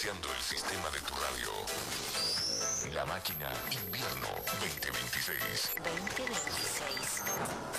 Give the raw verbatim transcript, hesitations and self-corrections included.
potenciando el sistema de tu radio. La Máquina Invierno veinte veintiséis. veinte veintiséis.